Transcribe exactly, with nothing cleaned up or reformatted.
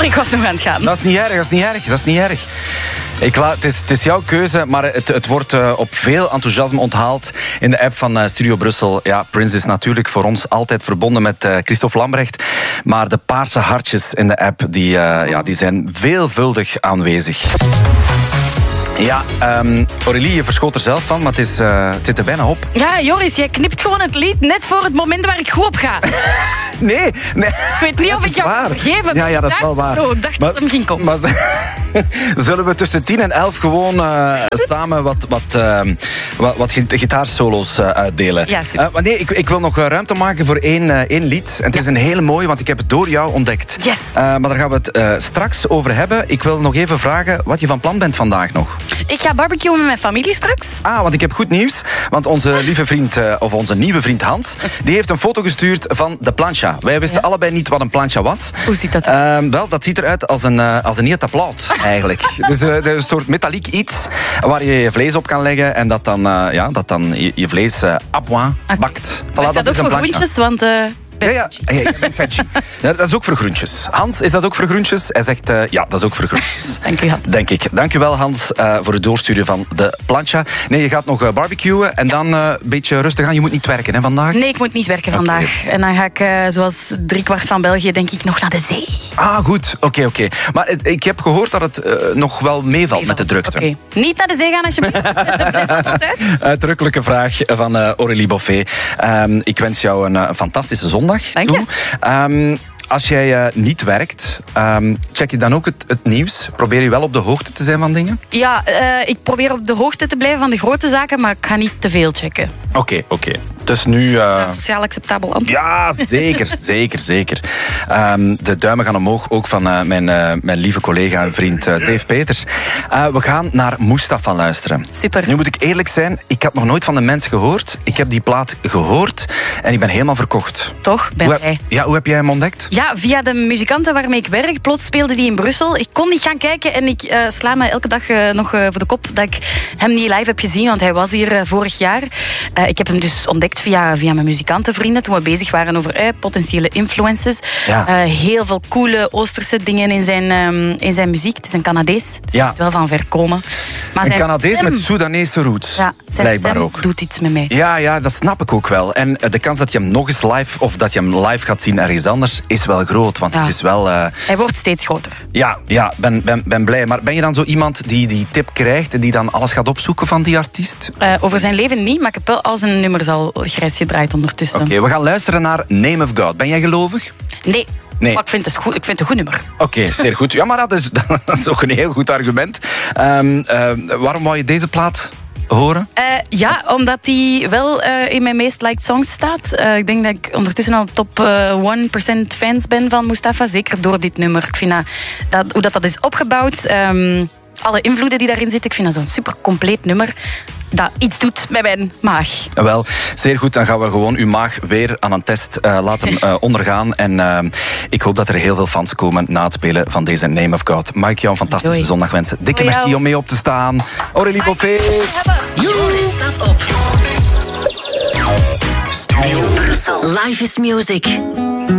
Sorry, ik was nog aan het gaan. Dat is niet erg, dat is niet erg, dat is niet erg. Ik laat, het, is, het is jouw keuze, maar het, het wordt uh, op veel enthousiasme onthaald in de app van uh, Studio Brussel. Ja, Prince is natuurlijk voor ons altijd verbonden met uh, Christophe Lambrecht. Maar de paarse hartjes in de app die, uh, ja, die zijn veelvuldig aanwezig. Ja, um, Aurélie, je verschoot er zelf van, maar het, is, uh, het zit er bijna op. Ja, Joris, jij knipt gewoon het lied net voor het moment waar ik goed op ga. Nee, nee. Ik weet niet of ik jou waar. kan vergeven. Ja, ja, dat is wel waar. Zo, ik dacht maar, dat hem ging komen. Maar zullen we tussen tien en elf gewoon uh, samen wat, wat, uh, wat, wat gitaarsolo's uh, uitdelen? Ja, super. Uh, maar nee, ik, ik wil nog ruimte maken voor één, uh, één lied. En het ja. is een hele mooie, want ik heb het door jou ontdekt. Yes. Uh, maar daar gaan we het uh, straks over hebben. Ik wil nog even vragen wat je van plan bent vandaag nog. Ik ga barbecuen met mijn familie straks. Ah, want ik heb goed nieuws. Want onze lieve vriend, uh, of onze nieuwe vriend Hans, die heeft een foto gestuurd van de plancha. Wij wisten ja. allebei niet wat een plancha was. Hoe ziet dat eruit? Uh, wel, dat ziet eruit als een, uh, als een eetapplaat, eigenlijk. Dus uh, een soort metalliek iets waar je je vlees op kan leggen en dat dan, uh, ja, dat dan je, je vlees uh, à point okay. bakt. Voilà, dat, dat is een plancha. Groentjes, want... Uh... Ja, ja. Hey, ik ben veggie. Ja, dat is ook voor groentjes. Hans, is dat ook voor groentjes? Hij zegt, uh, ja, dat is ook voor groentjes. Dank u, Hans. Denk ik. Dank u wel, Hans, uh, voor het doorsturen van de plancha. Nee, je gaat nog uh, barbecuen en ja. dan uh, een beetje rustig aan. Je moet niet werken, hè, vandaag? Nee, ik moet niet werken okay. vandaag. En dan ga ik, uh, zoals driekwart van België, denk ik, nog naar de zee. Ah, goed. Oké, okay, oké. Okay. Maar uh, ik heb gehoord dat het uh, nog wel meevalt, meevalt met de drukte. Oké. Okay. Niet naar de zee gaan, alsjeblieft. Uitdrukkelijke vraag van uh, Aurélie Boffet. Um, ik wens jou een uh, fantastische zondag Dank toe. je. Um, als jij uh, niet werkt, um, check je dan ook het, het nieuws? Probeer je wel op de hoogte te zijn van dingen? Ja, uh, ik probeer op de hoogte te blijven van de grote zaken, maar ik ga niet te veel checken. Oké, okay, oké. Okay. Dus nu... Uh... Is dat sociaal acceptabel antwoord? Ja, zeker, zeker, zeker. Um, de duimen gaan omhoog, ook van uh, mijn, uh, mijn lieve collega en vriend uh, Dave Peters. Uh, we gaan naar Mustafa luisteren. Super. Nu moet ik eerlijk zijn, ik had nog nooit van de mens gehoord. Ik heb die plaat gehoord en ik ben helemaal verkocht. Toch? Ben hoe jij? Heb, ja, hoe heb jij hem ontdekt? Ja, via de muzikanten waarmee ik werk. Plots speelde die in Brussel. Ik kon niet gaan kijken en ik uh, sla me elke dag uh, nog uh, voor de kop dat ik hem niet live heb gezien, want hij was hier uh, vorig jaar. Uh, ik heb hem dus ontdekt via, via mijn muzikantenvrienden toen we bezig waren over uh, potentiële influences. Ja. Uh, heel veel coole Oosterse dingen in zijn, um, in zijn muziek. Het is een Canadees, dus ja. moet wel van ver komen. Maar een Canadees met Soedanese roots, ja, blijkbaar ook. Doet iets met mij. Ja, ja, dat snap ik ook wel. En de kans dat je hem nog eens live, of dat je hem live gaat zien ergens anders, is wel groot. Want ja. het is wel... Uh... Hij wordt steeds groter. Ja, ja, ben, ben, ben blij. Maar ben je dan zo iemand die die tip krijgt en die dan alles gaat opzoeken van die artiest? Uh, over zijn leven niet, maar ik heb wel al zijn nummers al grijs gedraaid ondertussen. Oké, okay, we gaan luisteren naar Name of God. Ben jij gelovig? Nee. Nee. Maar ik vind het, goed, ik vind het een goed nummer. Oké, okay, zeer goed. Ja, maar dat is, dat is ook een heel goed argument. Um, uh, waarom wou je deze plaat horen? Uh, ja, omdat die wel uh, in mijn meest liked songs staat. Uh, ik denk dat ik ondertussen al top uh, één procent fans ben van Mustafa. Zeker door dit nummer. Ik vind dat, dat hoe dat, dat is opgebouwd... Um, alle invloeden die daarin zitten. Ik vind dat zo'n super compleet nummer dat iets doet met mijn maag. Wel, zeer goed. Dan gaan we gewoon uw maag weer aan een test uh, laten uh, ondergaan. En uh, ik hoop dat er heel veel fans komen na het spelen van deze Name of God. Mag ik jou een fantastische Doei. zondag wensen. Dikke Doei merci jou. om mee op te staan. Aurélie Boffet. Joris staat op. Studio Brussel. Life is music.